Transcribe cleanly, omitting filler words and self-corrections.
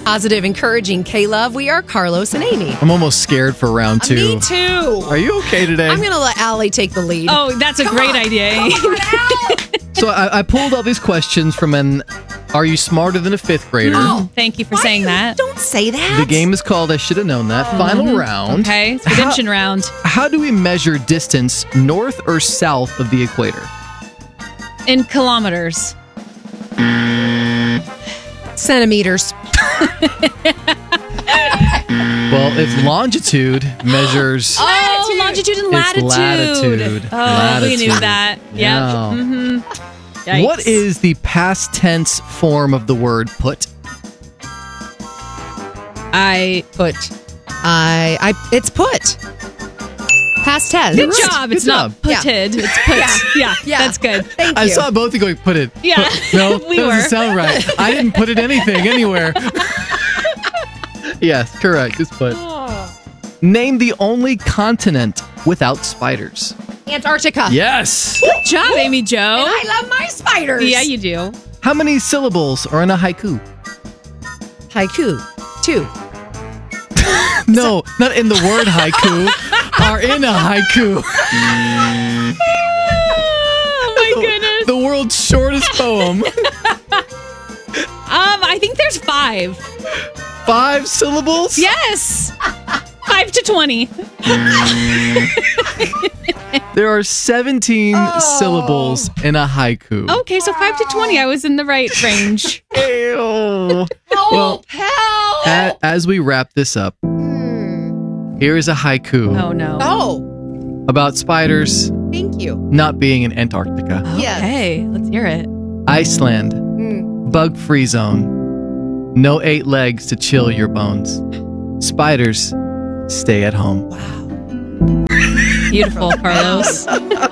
Positive, encouraging K-Love. We are Carlos and Amy. I'm almost scared for round 2. Me too. Are you okay today? I'm going to let Allie take the lead. Oh, that's a great idea. So I pulled all these questions from an Are You Smarter Than a Fifth Grader? Oh, thank you for saying that. Don't say that. The game is called I Should Have Known That. Final round. Okay, it's redemption round. How do we measure distance north or south of the equator? In kilometers. Centimeters. Well, if longitude measures... Oh, longitude and It's latitude. latitude. We knew that. Yep. Yeah. Yikes. What is the past tense form of the word put? It's put. Past tense. Good job. It's Good not job. putted. It's put. Yeah, that's good. Thank you. I saw both of you going, put it. Yeah. No, We that were. doesn't sound right. I didn't put it anything anywhere. Yes, correct. It's put. Name the only continent without spiders. Antarctica. Yes. Good job, Amy Jo. And I love my spiders. Yeah, you do. How many syllables are in a haiku? Haiku. 2. No, not in the word haiku. Are in a haiku. Oh my goodness. The world's shortest poem. I think there's 5. 5 syllables? Yes. 5 to 20. There are 17 syllables in a haiku. Okay, so 5 to 20. I was in the right range. Ew. Well, Hell. as we wrap this up, here is a haiku Oh no. Oh, about spiders thank you. not being in Antarctica. Yes. Okay, let's hear it. Iceland, bug-free zone. No 8 legs to chill your bones. Spiders, stay at home. Beautiful, Carlos.